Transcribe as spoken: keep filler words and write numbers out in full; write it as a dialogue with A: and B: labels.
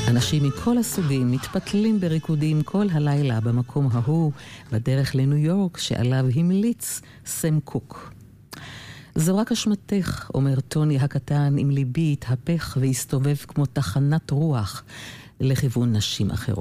A: אנשים מכל הסוגים מתפתלים בריקודים כל הלילה במקום ההוא, בדרך לניו יורק שעליו המליץ סם קוק. זו רק אשמתך, אומר טוני הקטן, עם ליבי התהפך והסתובב כמו תחנת רוח לכיוון נשים אחרות.